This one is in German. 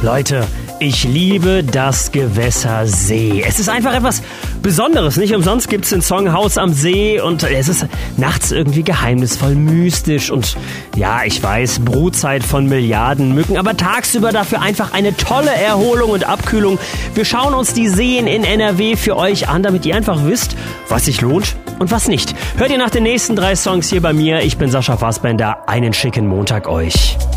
Leute, ich liebe das Gewässer See. Es ist einfach etwas Besonderes. Nicht umsonst gibt es den Song Haus am See und es ist nachts irgendwie geheimnisvoll, mystisch und ja, ich weiß, Brutzeit von Milliarden Mücken, aber tagsüber dafür einfach eine tolle Erholung und Abkühlung. Wir schauen uns die Seen in NRW für euch an, damit ihr einfach wisst, was sich lohnt und was nicht. Hört ihr nach den nächsten 3 Songs hier bei mir. Ich bin Sascha Fassbender. Einen schicken Montag euch.